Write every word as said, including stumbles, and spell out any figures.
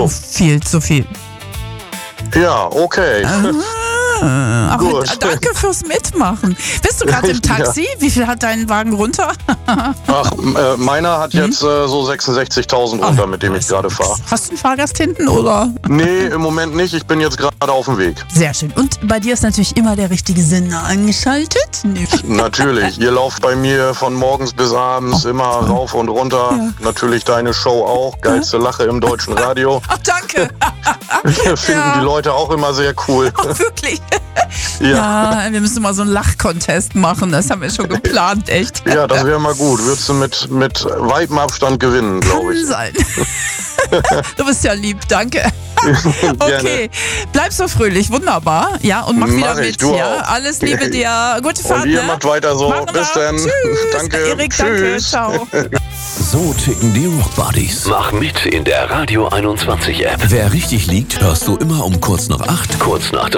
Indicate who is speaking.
Speaker 1: viel zu viel.
Speaker 2: Ja, okay.
Speaker 1: Ah, aber
Speaker 2: Gut.
Speaker 1: danke fürs Mitmachen. Bist du gerade im Taxi?
Speaker 2: Ja.
Speaker 1: Wie viel hat dein Wagen runter?
Speaker 2: Ach, äh, meiner hat jetzt äh, so sechsundsechzigtausend runter, mit dem ich gerade fahre.
Speaker 1: Hast du einen Fahrgast hinten, oder?
Speaker 2: Nee, im Moment nicht. Ich bin jetzt gerade auf dem Weg.
Speaker 1: Sehr schön. Und bei dir ist natürlich immer der richtige Sender angeschaltet. Nicht.
Speaker 2: Natürlich. Ihr lauft bei mir von morgens bis abends immer rauf und runter.
Speaker 1: Ja.
Speaker 2: Natürlich deine Show auch. Geilste Lache im deutschen Radio.
Speaker 1: Ach, danke.
Speaker 2: Finden
Speaker 1: Ja.
Speaker 2: die Leute auch immer sehr cool.
Speaker 1: Ach, wirklich?
Speaker 2: Ja.
Speaker 1: Ja, wir müssen mal so einen Lachcontest machen. Das haben wir schon geplant, echt.
Speaker 2: Ja, das wäre mal gut. Würdest du mit, mit weitem Abstand gewinnen, glaube
Speaker 1: Kann
Speaker 2: ich.
Speaker 1: sein. Du bist ja lieb, danke.
Speaker 2: Gerne.
Speaker 1: Okay, bleib so fröhlich, wunderbar. Ja, und mach
Speaker 2: Mach
Speaker 1: wieder
Speaker 2: ich,
Speaker 1: mit.
Speaker 2: du
Speaker 1: Ja,
Speaker 2: auch.
Speaker 1: alles Liebe dir. Gute Fahrt.
Speaker 2: Und ihr
Speaker 1: ne?
Speaker 2: macht weiter so.
Speaker 1: Machen
Speaker 2: Bis
Speaker 1: wir.
Speaker 2: dann.
Speaker 1: Tschüss.
Speaker 2: Danke.
Speaker 1: Erik, danke.
Speaker 2: Tschüss.
Speaker 1: Ciao.
Speaker 3: So ticken die Rockbuddies.
Speaker 4: Mach mit in der Radio einundzwanzig App.
Speaker 3: Wer richtig liegt, hörst du immer um kurz nach acht,
Speaker 4: Kurz nach drei.